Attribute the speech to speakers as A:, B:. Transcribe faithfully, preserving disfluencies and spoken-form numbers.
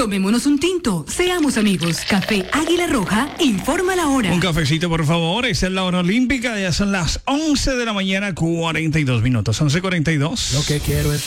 A: Tomémonos un tinto. Seamos amigos. Café Águila Roja informa la hora.
B: Un cafecito, por favor. Esa es la hora olímpica. Ya son las once de la mañana, cuarenta y dos minutos. once cuarenta y dos.
C: Lo que quiero es